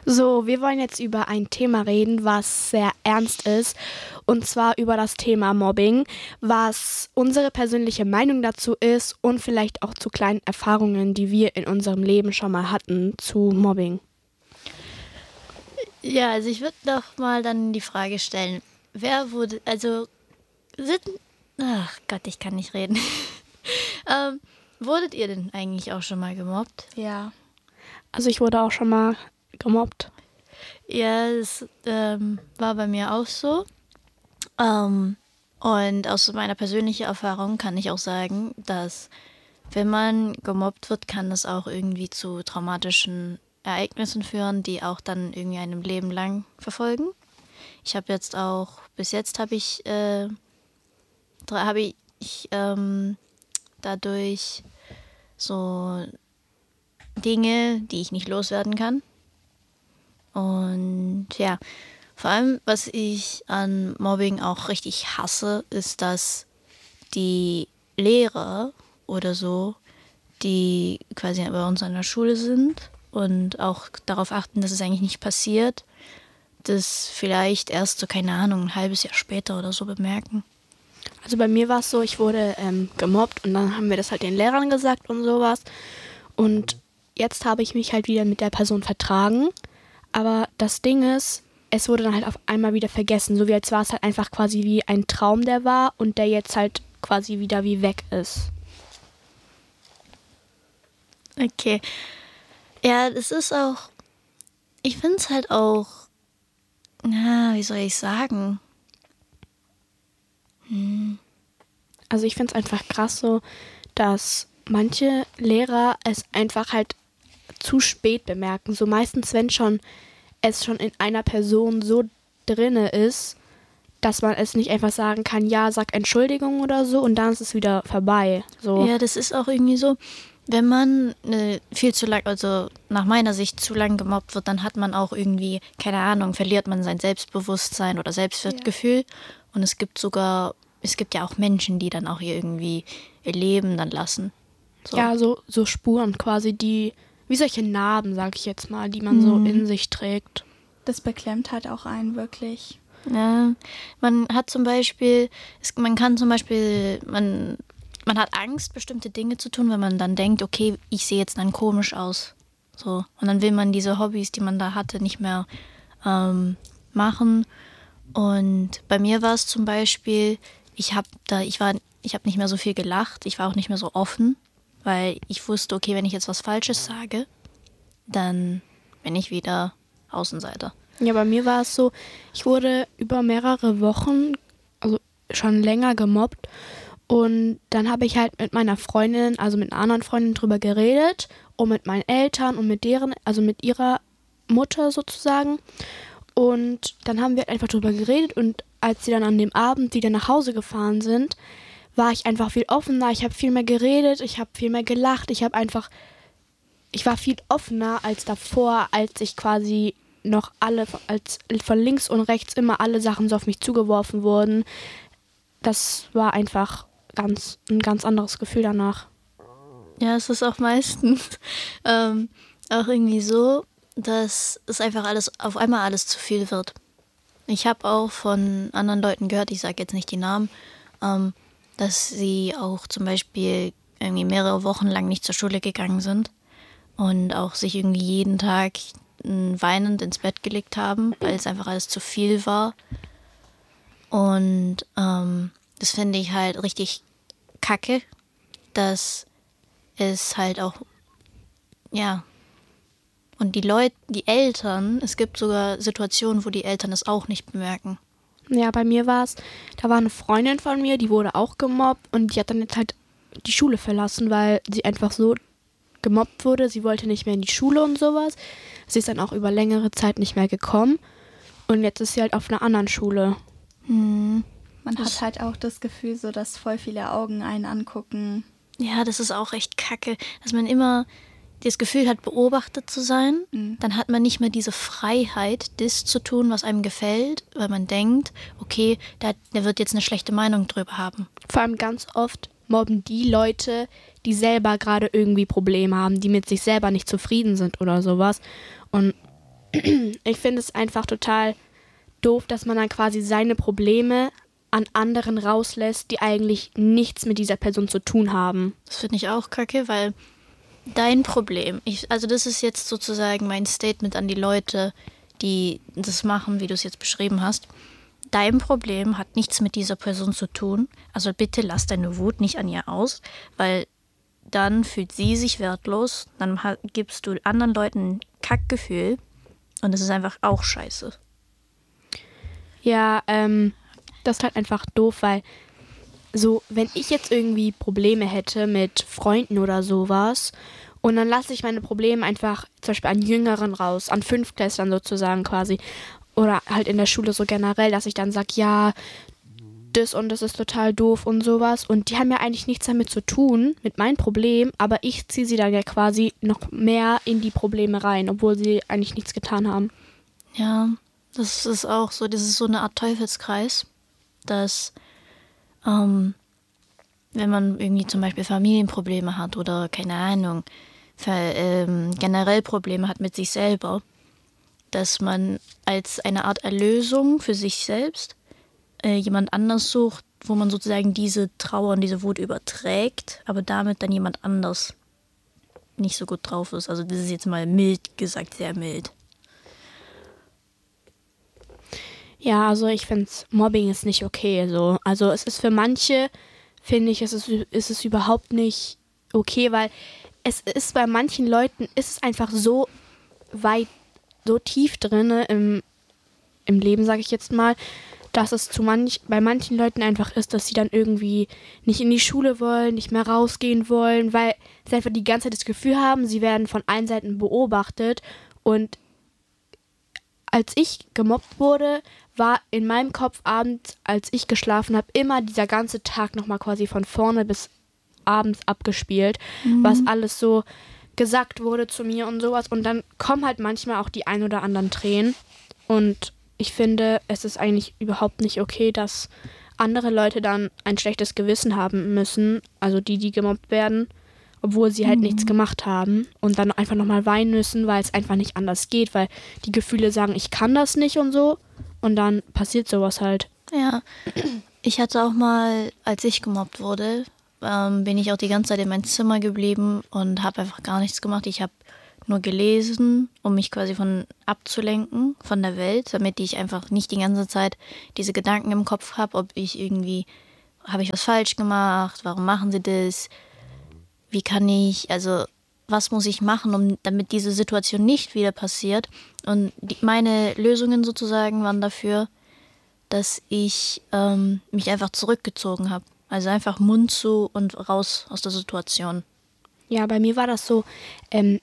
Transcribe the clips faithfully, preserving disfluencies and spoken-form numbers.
So, wir wollen jetzt über ein Thema reden, was sehr ernst ist, und zwar über das Thema Mobbing, was unsere persönliche Meinung dazu ist und vielleicht auch zu kleinen Erfahrungen, die wir in unserem Leben schon mal hatten zu Mobbing. Ja, also ich würde doch mal dann die Frage stellen, wer wurde, also, sind, ach Gott, ich kann nicht reden. ähm, wurdet ihr denn eigentlich auch schon mal gemobbt? Ja. Also ich wurde auch schon mal gemobbt. Ja, das ähm, war bei mir auch so. Ähm, und aus meiner persönlichen Erfahrung kann ich auch sagen, dass wenn man gemobbt wird, kann das auch irgendwie zu traumatischen Ereignissen führen, die auch dann irgendwie einem Leben lang verfolgen. Ich habe jetzt auch, bis jetzt habe ich, äh, habe ich ähm, dadurch so Dinge, die ich nicht loswerden kann. Und ja, vor allem, was ich an Mobbing auch richtig hasse, ist, dass die Lehrer oder so, die quasi bei uns an der Schule sind und auch darauf achten, dass es eigentlich nicht passiert, das vielleicht erst so, keine Ahnung, ein halbes Jahr später oder so bemerken. Also bei mir war es so, ich wurde ähm, gemobbt und dann haben wir das halt den Lehrern gesagt und sowas. Und jetzt habe ich mich halt wieder mit der Person vertragen. Aber das Ding ist, es wurde dann halt auf einmal wieder vergessen. So wie als war es halt einfach quasi wie ein Traum, der war und der jetzt halt quasi wieder wie weg ist. Okay. Ja, das ist auch, ich finde es halt auch, na, wie soll ich sagen? Hm. Also ich finde es einfach krass so, dass manche Lehrer es einfach halt zu spät bemerken. So meistens, wenn schon es schon in einer Person so drinne ist, dass man es nicht einfach sagen kann, ja, sag Entschuldigung oder so und dann ist es wieder vorbei. So. Ja, das ist auch irgendwie so, wenn man äh, viel zu lang, also nach meiner Sicht zu lang gemobbt wird, dann hat man auch irgendwie, keine Ahnung, verliert man sein Selbstbewusstsein oder Selbstwertgefühl. Ja. Und es gibt sogar, es gibt ja auch Menschen, die dann auch irgendwie ihr Leben dann lassen. So. Ja, so, so Spuren quasi, die, wie solche Narben, sag ich jetzt mal, die man mhm. so in sich trägt. Das beklemmt halt auch einen wirklich. Ja, man hat zum Beispiel, es, man kann zum Beispiel, man, man hat Angst, bestimmte Dinge zu tun, wenn man dann denkt, okay, ich sehe jetzt dann komisch aus. So. Und dann will man diese Hobbys, die man da hatte, nicht mehr ähm, machen. Und bei mir war es zum Beispiel, ich habe da, ich war, ich habe nicht mehr so viel gelacht, ich war auch nicht mehr so offen, weil ich wusste, okay, wenn ich jetzt was Falsches sage, dann bin ich wieder Außenseiter. Ja, bei mir war es so, ich wurde über mehrere Wochen, also schon länger gemobbt und dann habe ich halt mit meiner Freundin, also mit einer anderen Freundin drüber geredet und mit meinen Eltern und mit deren, also mit ihrer Mutter sozusagen und dann haben wir halt einfach drüber geredet und als sie dann an dem Abend wieder nach Hause gefahren sind, war ich einfach viel offener, ich habe viel mehr geredet, ich habe viel mehr gelacht, ich habe einfach, ich war viel offener als davor, als ich quasi noch alle, als von links und rechts immer alle Sachen so auf mich zugeworfen wurden. Das war einfach ganz ein ganz anderes Gefühl danach. Ja, es ist auch meistens ähm, auch irgendwie so, dass es einfach alles auf einmal alles zu viel wird. Ich habe auch von anderen Leuten gehört, ich sage jetzt nicht die Namen, ähm, dass sie auch zum Beispiel irgendwie mehrere Wochen lang nicht zur Schule gegangen sind und auch sich irgendwie jeden Tag weinend ins Bett gelegt haben, weil es einfach alles zu viel war. Und ähm, das finde ich halt richtig kacke, dass es halt auch, ja, und die Leute, die Eltern, es gibt sogar Situationen, wo die Eltern es auch nicht bemerken. Ja, bei mir war es, da war eine Freundin von mir, die wurde auch gemobbt und die hat dann jetzt halt die Schule verlassen, weil sie einfach so gemobbt wurde. Sie wollte nicht mehr in die Schule und sowas. Sie ist dann auch über längere Zeit nicht mehr gekommen und jetzt ist sie halt auf einer anderen Schule. Hm. Man das hat halt auch das Gefühl, so dass voll viele Augen einen angucken. Ja, das ist auch echt kacke, dass man immer das Gefühl hat, beobachtet zu sein. Mhm. Dann hat man nicht mehr diese Freiheit, das zu tun, was einem gefällt, weil man denkt, okay, der, der wird jetzt eine schlechte Meinung drüber haben. Vor allem ganz oft mobben die Leute, die selber gerade irgendwie Probleme haben, die mit sich selber nicht zufrieden sind oder sowas. Und ich finde es einfach total doof, dass man dann quasi seine Probleme an anderen rauslässt, die eigentlich nichts mit dieser Person zu tun haben. Das finde ich auch kacke, weil dein Problem, ich, also das ist jetzt sozusagen mein Statement an die Leute, die das machen, wie du es jetzt beschrieben hast. Dein Problem hat nichts mit dieser Person zu tun. Also bitte lass deine Wut nicht an ihr aus, weil dann fühlt sie sich wertlos, dann ha- gibst du anderen Leuten ein Kackgefühl und das ist einfach auch scheiße. Ja, ähm, das ist halt einfach doof, weil so, wenn ich jetzt irgendwie Probleme hätte mit Freunden oder sowas und dann lasse ich meine Probleme einfach zum Beispiel an Jüngeren raus, an Fünftklässlern sozusagen quasi oder halt in der Schule so generell, dass ich dann sage, ja, das und das ist total doof und sowas und die haben ja eigentlich nichts damit zu tun, mit meinem Problem, aber ich ziehe sie dann ja quasi noch mehr in die Probleme rein, obwohl sie eigentlich nichts getan haben. Ja, das ist auch so, das ist so eine Art Teufelskreis, dass ähm, wenn man irgendwie zum Beispiel Familienprobleme hat oder keine Ahnung, ver, ähm, generell Probleme hat mit sich selber, dass man als eine Art Erlösung für sich selbst äh, jemand anders sucht, wo man sozusagen diese Trauer und diese Wut überträgt, aber damit dann jemand anders nicht so gut drauf ist. Also das ist jetzt mal mild gesagt, sehr mild. Ja, also ich finde, Mobbing ist nicht okay. So. Also es ist für manche, finde ich, es ist, ist es überhaupt nicht okay, weil es ist bei manchen Leuten, ist es einfach so weit, so tief drin im, im Leben, sage ich jetzt mal, dass es zu manch, bei manchen Leuten einfach ist, dass sie dann irgendwie nicht in die Schule wollen, nicht mehr rausgehen wollen, weil sie einfach die ganze Zeit das Gefühl haben, sie werden von allen Seiten beobachtet. Und als ich gemobbt wurde, war in meinem Kopf abends, als ich geschlafen habe, immer dieser ganze Tag nochmal quasi von vorne bis abends abgespielt, mhm. was alles so gesagt wurde zu mir und sowas. Und dann kommen halt manchmal auch die ein oder anderen Tränen. Und ich finde, es ist eigentlich überhaupt nicht okay, dass andere Leute dann ein schlechtes Gewissen haben müssen, also die, die gemobbt werden, obwohl sie halt mhm. nichts gemacht haben und dann einfach nochmal weinen müssen, weil es einfach nicht anders geht, weil die Gefühle sagen, ich kann das nicht und so und dann passiert sowas halt. Ja, ich hatte auch mal, als ich gemobbt wurde, ähm, bin ich auch die ganze Zeit in meinem Zimmer geblieben und habe einfach gar nichts gemacht. Ich habe nur gelesen, um mich quasi von abzulenken von der Welt, damit ich einfach nicht die ganze Zeit diese Gedanken im Kopf habe, ob ich irgendwie, habe ich was falsch gemacht, warum machen sie das, wie kann ich, also was muss ich machen, um damit diese Situation nicht wieder passiert. Und die, meine Lösungen sozusagen waren dafür, dass ich ähm, mich einfach zurückgezogen habe. Also einfach Mund zu und raus aus der Situation. Ja, bei mir war das so, ähm,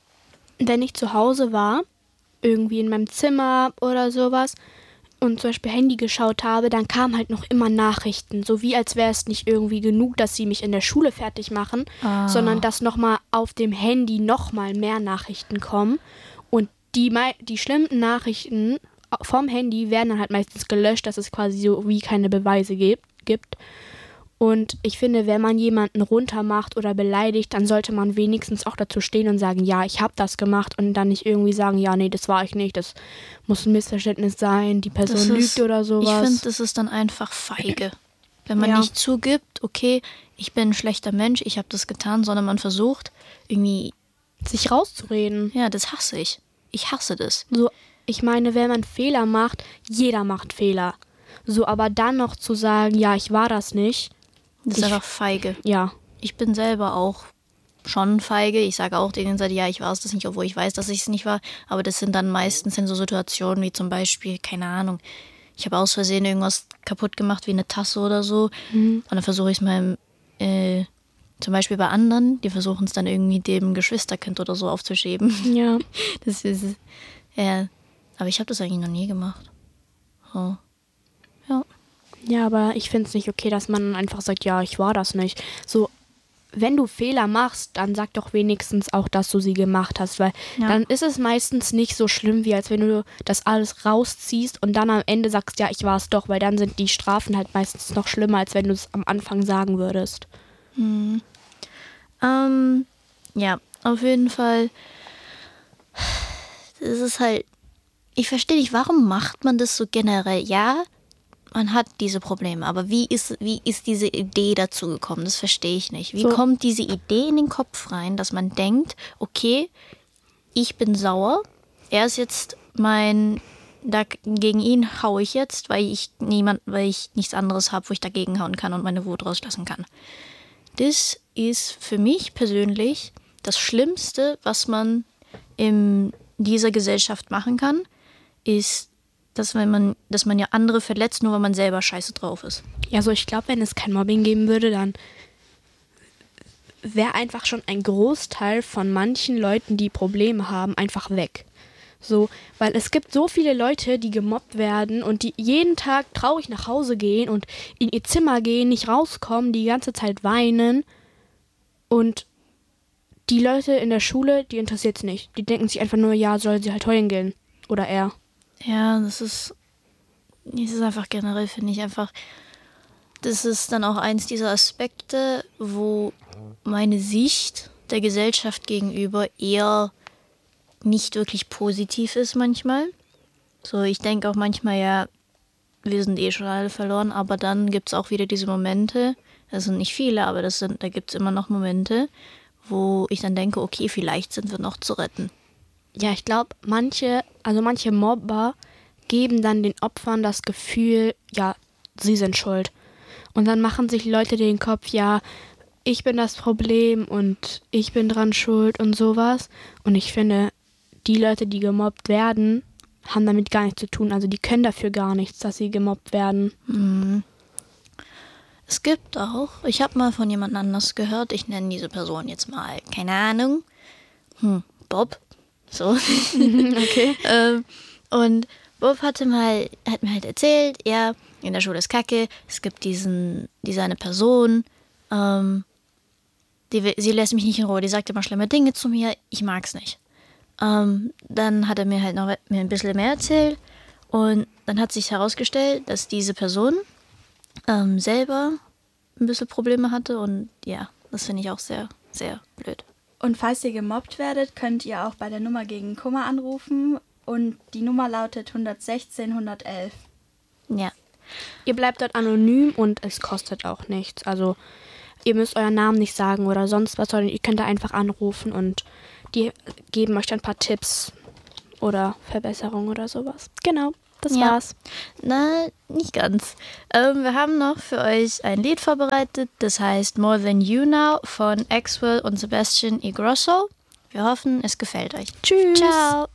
wenn ich zu Hause war, irgendwie in meinem Zimmer oder sowas und zum Beispiel Handy geschaut habe, dann kamen halt noch immer Nachrichten, so wie als wäre es nicht irgendwie genug, dass sie mich in der Schule fertig machen, ah. sondern dass nochmal auf dem Handy nochmal mehr Nachrichten kommen und die, die schlimmen Nachrichten vom Handy werden dann halt meistens gelöscht, dass es quasi so wie keine Beweise gibt. Und ich finde, wenn man jemanden runtermacht oder beleidigt, dann sollte man wenigstens auch dazu stehen und sagen, ja, ich habe das gemacht und dann nicht irgendwie sagen, ja, nee, das war ich nicht, das muss ein Missverständnis sein, die Person das lügt ist, oder sowas. Ich finde, das ist dann einfach feige. Wenn man ja. nicht zugibt, okay, ich bin ein schlechter Mensch, ich habe das getan, sondern man versucht irgendwie sich rauszureden. Ja, das hasse ich. Ich hasse das. So, ich meine, wenn man Fehler macht, jeder macht Fehler. So, aber dann noch zu sagen, ja, ich war das nicht. Das ist ich, einfach feige. Ja. Ich bin selber auch schon feige. Ich sage auch die ganze Zeit, ja, ich war es das nicht, obwohl ich weiß, dass ich es nicht war. Aber das sind dann meistens in so Situationen wie zum Beispiel, keine Ahnung, ich habe aus Versehen irgendwas kaputt gemacht, wie eine Tasse oder so. Mhm. Und dann versuche ich es mal, äh, zum Beispiel bei anderen, die versuchen es dann irgendwie dem Geschwisterkind oder so aufzuschieben. Ja. Das ist, ja, aber ich habe das eigentlich noch nie gemacht. So. Ja. Ja, aber ich finde es nicht okay, dass man einfach sagt, ja, ich war das nicht. So, wenn du Fehler machst, dann sag doch wenigstens auch, dass du sie gemacht hast, weil ja. dann ist es meistens nicht so schlimm, wie als wenn du das alles rausziehst und dann am Ende sagst, ja, ich war es doch, weil dann sind die Strafen halt meistens noch schlimmer, als wenn du es am Anfang sagen würdest. Hm. Ähm, ja, auf jeden Fall. Es ist halt ich verstehe nicht, warum macht man das so generell? Ja, man hat diese Probleme, aber wie ist, wie ist diese Idee dazu gekommen? Das verstehe ich nicht. Wie So. kommt diese Idee in den Kopf rein, dass man denkt, okay, ich bin sauer, er ist jetzt mein, da, gegen ihn haue ich jetzt, weil ich niemand, weil ich nichts anderes habe, wo ich dagegen hauen kann und meine Wut rauslassen kann. Das ist für mich persönlich das Schlimmste, was man in dieser Gesellschaft machen kann, ist, dass, wenn man, dass man ja andere verletzt, nur weil man selber scheiße drauf ist. Ja, so ich glaube, wenn es kein Mobbing geben würde, dann wäre einfach schon ein Großteil von manchen Leuten, die Probleme haben, einfach weg. So, weil es gibt so viele Leute, die gemobbt werden und die jeden Tag traurig nach Hause gehen und in ihr Zimmer gehen, nicht rauskommen, die ganze Zeit weinen. Und die Leute in der Schule, die interessiert es nicht. Die denken sich einfach nur, ja, soll sie halt heulen gehen. Oder er. Ja, das ist, das ist einfach generell, finde ich einfach, das ist dann auch eins dieser Aspekte, wo meine Sicht der Gesellschaft gegenüber eher nicht wirklich positiv ist manchmal. So, ich denke auch manchmal, ja, wir sind eh schon alle verloren, aber dann gibt es auch wieder diese Momente, das sind nicht viele, aber das sind, da gibt es immer noch Momente, wo ich dann denke, okay, vielleicht sind wir noch zu retten. Ja, ich glaube, manche, also manche Mobber geben dann den Opfern das Gefühl, ja, sie sind schuld. Und dann machen sich Leute den Kopf, ja, ich bin das Problem und ich bin dran schuld und sowas. Und ich finde, die Leute, die gemobbt werden, haben damit gar nichts zu tun. Also die können dafür gar nichts, dass sie gemobbt werden. Mhm. Es gibt auch, ich habe mal von jemand anders gehört, ich nenne diese Person jetzt mal, keine Ahnung, hm, Bob, so. Okay. ähm, und Bob hatte mal, hat mir halt erzählt, ja, in der Schule ist Kacke, es gibt diesen, diese eine Person, ähm, die, will- sie lässt mich nicht in Ruhe, die sagt immer schlimme Dinge zu mir, ich mag's nicht. Ähm, dann hat er mir halt noch mir ein bisschen mehr erzählt und dann hat sich herausgestellt, dass diese Person ähm, selber ein bisschen Probleme hatte und ja, das finde ich auch sehr, sehr blöd. Und falls ihr gemobbt werdet, könnt ihr auch bei der Nummer gegen Kummer anrufen und die Nummer lautet hundertsechzehn hundertelf. Ja. Ihr bleibt dort anonym und es kostet auch nichts. Also ihr müsst euren Namen nicht sagen oder sonst was, sondern ihr könnt da einfach anrufen und die geben euch dann ein paar Tipps oder Verbesserungen oder sowas. Genau, das Ja. war's. Na, nicht ganz. Ähm, wir haben noch für euch ein Lied vorbereitet, das heißt More Than You Now von Axwell und Sebastian Ingrosso. Wir hoffen, es gefällt euch. Tschüss. Ciao.